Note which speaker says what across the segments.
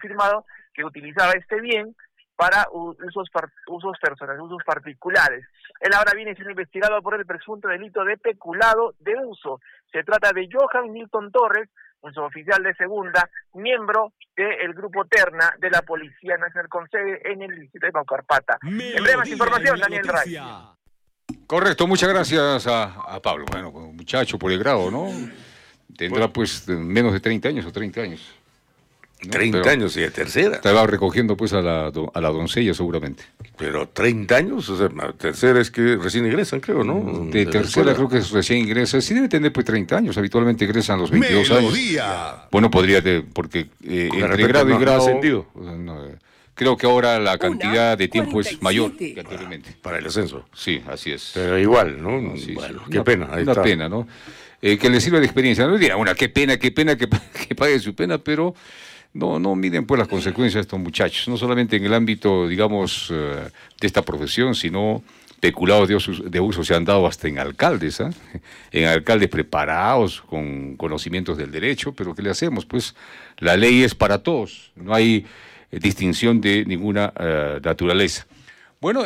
Speaker 1: confirmado que utilizaba este bien para usos personales, usos particulares. Él ahora viene siendo investigado por el presunto delito de peculado de uso. Se trata de Johan Milton Torres, un suboficial de segunda, miembro del Grupo Terna de la Policía Nacional con sede en el distrito de Paucarpata. En breve más información, Daniel Ray.
Speaker 2: Correcto, muchas gracias a Pablo. Bueno, muchacho por el grado, ¿no? Tendrá pues menos de 30 años o 30 años. ¿no?
Speaker 3: 30
Speaker 2: Pero
Speaker 3: años y de tercera.
Speaker 2: Estaba recogiendo pues a la doncella seguramente.
Speaker 3: Pero 30 años, o sea, tercera es que recién ingresan, creo, ¿no?
Speaker 2: De tercera creo que recién ingresa. Sí debe tener pues 30 años, habitualmente ingresan a los 22
Speaker 4: Melodía.
Speaker 2: años. Bueno, podría, porque entre grado y grado...
Speaker 3: ascendido.
Speaker 2: Creo que ahora la cantidad de tiempo es mayor que anteriormente.
Speaker 3: Para el ascenso.
Speaker 2: Sí, así es.
Speaker 3: Pero igual, ¿no?
Speaker 2: Sí,
Speaker 3: bueno,
Speaker 2: sí.
Speaker 3: qué pena. Ahí
Speaker 2: una
Speaker 3: está.
Speaker 2: pena, ¿no? Que le sirva de experiencia. No diría, qué pena que pague su pena, pero no miden pues las consecuencias de estos muchachos. No solamente en el ámbito, digamos, de esta profesión, sino peculados de uso se han dado hasta en alcaldes, ¿eh? En alcaldes preparados, con conocimientos del derecho, pero ¿qué le hacemos? Pues la ley es para todos, no hay distinción de ninguna naturaleza. Bueno,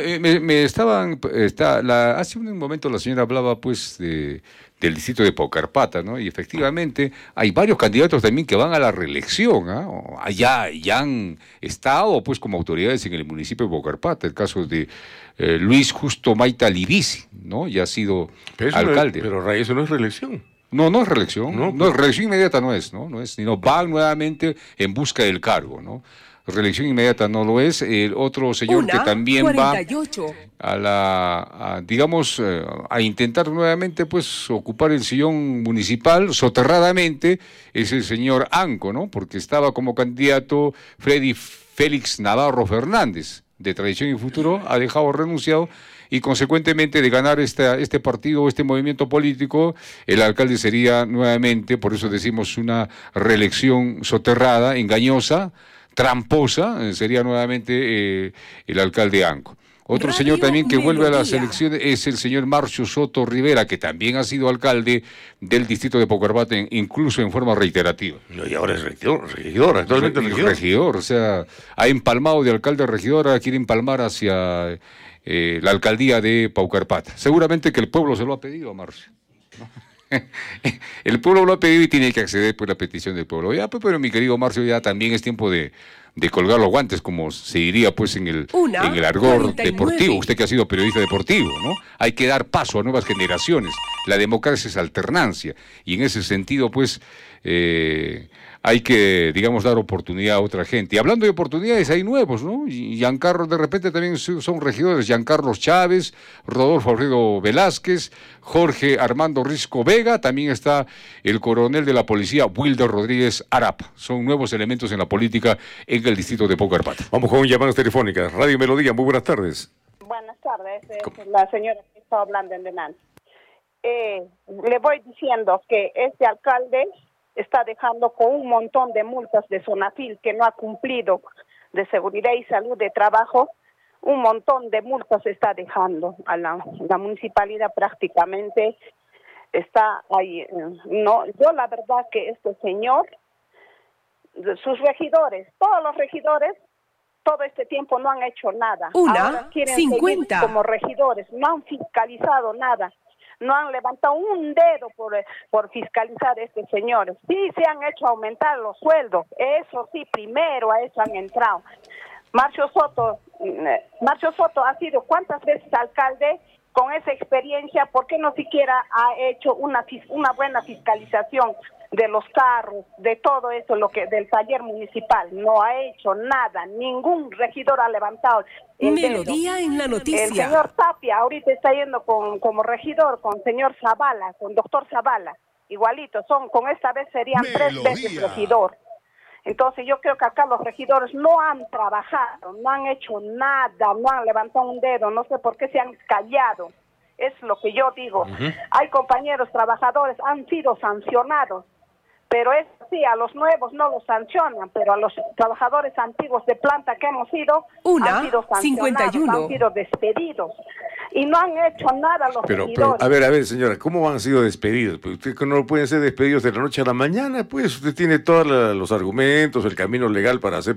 Speaker 2: hace un momento la señora hablaba pues del distrito de Paucarpata, ¿no? Y efectivamente hay varios candidatos también que van a la reelección, ¿eh? Allá ya han estado pues como autoridades en el municipio de Paucarpata, el caso de Luis Justo Maita Libisi, ¿no? Ya ha sido alcalde.
Speaker 3: Pero Ray, eso no es reelección.
Speaker 2: No es reelección,
Speaker 3: No,
Speaker 2: es reelección inmediata, no es, sino van nuevamente en busca del cargo, ¿no? Reelección inmediata no lo es. El otro señor que también 48. Va a intentar nuevamente pues ocupar el sillón municipal soterradamente es el señor Anco, ¿no? Porque estaba como candidato Freddy Félix Navarro Fernández, de Tradición y Futuro, ha dejado renunciado y consecuentemente de ganar este partido, este movimiento político, el alcalde sería nuevamente, por eso decimos una reelección soterrada, engañosa, tramposa, sería nuevamente el alcalde Anco. Otro señor también que vuelve a las elecciones es el señor Marcio Soto Rivera, que también ha sido alcalde del distrito de Paucarpata, incluso en forma reiterativa.
Speaker 3: Y ahora es regidor, actualmente
Speaker 2: regidor, o sea, ha empalmado de alcalde a regidor, ahora quiere empalmar hacia la alcaldía de Paucarpata. Seguramente que el pueblo se lo ha pedido a Marcio, ¿no? El pueblo lo ha pedido y tiene que acceder por la petición del pueblo. Ya, pues, pero mi querido Marcio, ya también es tiempo de colgar los guantes, como se diría pues en el argot deportivo. Usted que ha sido periodista deportivo, ¿no? Hay que dar paso a nuevas generaciones. La democracia es alternancia y en ese sentido pues hay que, digamos, dar oportunidad a otra gente. Y hablando de oportunidades, hay nuevos, ¿no? Y Giancarlo, de repente también son regidores, Giancarlo Chávez, Rodolfo Alfredo Velázquez, Jorge Armando Risco Vega, también está el coronel de la policía, Wilder Rodríguez Arapa. Son nuevos elementos en la política en el distrito de Paucarpata.
Speaker 3: Vamos con llamadas telefónicas. Radio Melodía, muy buenas tardes.
Speaker 5: Buenas tardes, la señora que está hablando en delante. Le voy diciendo que este alcalde está dejando con un montón de multas de Sonafil que no ha cumplido, de seguridad y salud de trabajo, un montón de multas está dejando a la municipalidad, prácticamente está ahí. No, yo la verdad que este señor, sus regidores, todos los regidores, todo este tiempo no han hecho nada. Ahora quieren 50 seguir como regidores, no han fiscalizado nada. No han levantado un dedo por fiscalizar a este señor. Sí se han hecho aumentar los sueldos, eso sí, primero a eso han entrado. Marcio Soto ha sido ¿cuántas veces alcalde? Con esa experiencia, ¿por qué no siquiera ha hecho una buena fiscalización de los carros, de todo eso, del taller municipal? No ha hecho nada, ningún regidor ha levantado el
Speaker 4: Melodía
Speaker 5: dedo.
Speaker 4: En la noticia.
Speaker 5: El señor Tapia ahorita está yendo como regidor con señor Zavala, con doctor Zavala, igualito, con esta vez serían Melodía. 3 veces regidor. Entonces yo creo que acá los regidores no han trabajado, no han hecho nada, no han levantado un dedo, no sé por qué se han callado, es lo que yo digo. Hay compañeros trabajadores, han sido sancionados, pero es así, a los nuevos no los sancionan, pero a los trabajadores antiguos de planta que hemos ido, han sido sancionados, 51. Han sido despedidos. Y no han hecho nada los regidores.
Speaker 3: Pero, a ver, señora, ¿cómo han sido despedidos? Pues usted no pueden ser despedidos de la noche a la mañana, pues usted tiene todos los argumentos, el camino legal para hacer